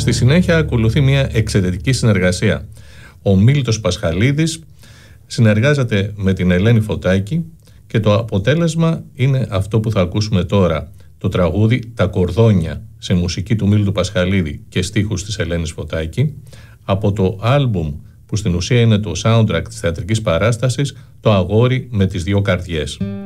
Στη συνέχεια ακολουθεί μια εξαιρετική συνεργασία. Ο Μίλτος Πασχαλίδης συνεργάζεται με την Ελένη Φωτάκη και το αποτέλεσμα είναι αυτό που θα ακούσουμε τώρα. Το τραγούδι «Τα Κορδόνια» σε μουσική του Μίλτου Πασχαλίδη και στίχους της Ελένης Φωτάκη, από το άλμπουμ που στην ουσία είναι το soundtrack της θεατρικής παράστασης «Το αγόρι με τις δύο καρδιές».